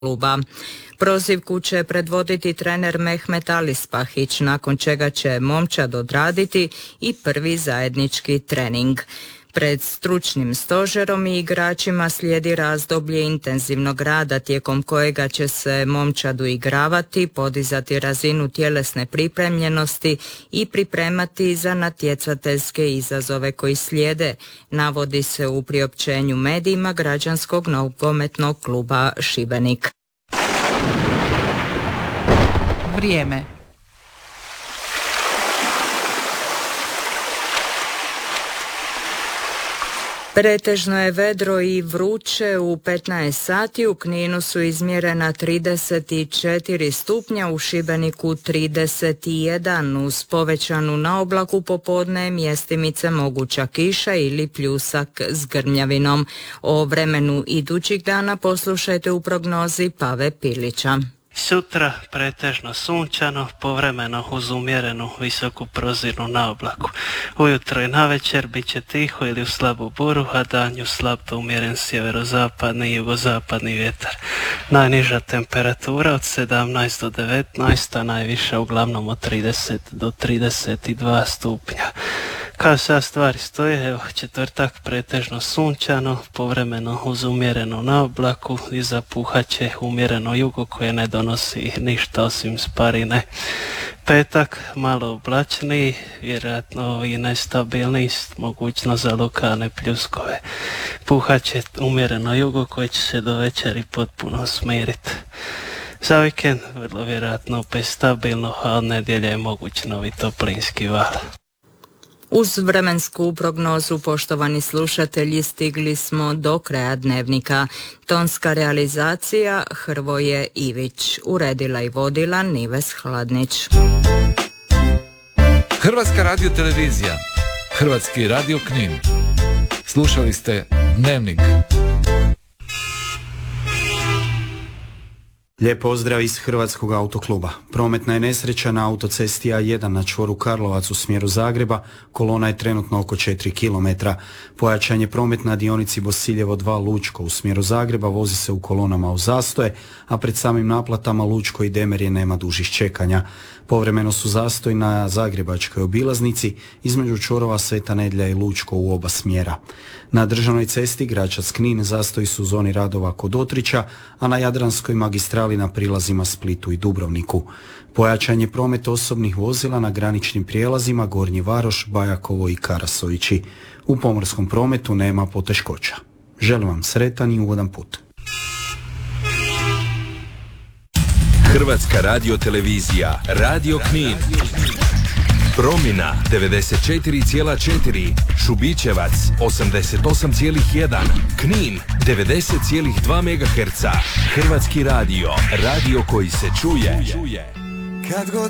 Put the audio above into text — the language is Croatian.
kluba. Prozivku će predvoditi trener Mehmet Alispahić, nakon čega će momčad odraditi i prvi zajednički trening. Pred stručnim stožerom i igračima slijedi razdoblje intenzivnog rada tijekom kojega će se momčad uigravati, podizati razinu tjelesne pripremljenosti i pripremati za natjecateljske izazove koji slijede, navodi se u priopćenju medijima Građanskog nogometnog kluba Šibenik. Vrijeme. Pretežno je vedro i vruće u 15 sati, u Kninu su izmjerena 34 stupnja, u Šibeniku 31, uz povećanu naoblaku popodne mjestimice moguća kiša ili pljusak s grmljavinom. O vremenu idućih dana poslušajte u prognozi Pave Pilića. Sutra pretežno sunčano, povremeno uz umjerenu visoku prozirnu naoblaku. Ujutro i navečer bit će tiho ili u slabu buru, a danju slab do umjeren sjeverozapadni i jugozapadni vjetar. Najniža temperatura od 17 do 19, a najviša uglavnom od 30 do 32 stupnja. Kao sad stvari stoje, evo, četvrtak pretežno sunčano, povremeno uz umjerenu naoblaku i zapuhat će umjereno jugo koje ne donosi ništa osim sparine. Petak malo oblačniji, vjerojatno i nestabilniji, mogućnost za lokalne pljuskove. Puhat će umjereno jugo koje će se do večeri potpuno smiriti. Za vikend vrlo vjerojatno opet stabilno, a od nedjelje je moguć novi toplinski val. Uz vremensku prognozu, poštovani slušatelji, stigli smo do kraja dnevnika. Tonska realizacija Hrvoje Ivić, uredila i vodila Nives Hladnić. Hrvatska radiotelevizija, Hrvatski radio Knin. Slušali ste Dnevnik. Lijep pozdrav iz Hrvatskog autokluba. Prometna je nesreća na autocesti A1 na čvoru Karlovac u smjeru Zagreba. Kolona je trenutno oko 4 km. Pojačan je promet na dionici Bosiljevo 2 Lučko u smjeru Zagreba. Vozi se u kolonama u zastoje, a pred samim naplatama Lučko i Demerje nema dužih čekanja. Povremeno su zastoj na Zagrebačkoj obilaznici između čvorova Sveta Nedjelja i Lučko u oba smjera. Na državnoj cesti Gračac-Knin zastoji su u zoni radova kod Otrića, a na Jadranskoj magistrali na prilazima Splitu i Dubrovniku. Pojačan je promet osobnih vozila na graničnim prijelazima Gornji Varoš, Bajakovo i Karasovići. U pomorskom prometu nema poteškoća. Želim vam sretan i ugodan put. Hrvatska radiotelevizija, Radio Knin. Promjena 94,4, Šubićevac 88,1, Knin 90,2 MHz. Hrvatski radio, radio koji se čuje. Kad god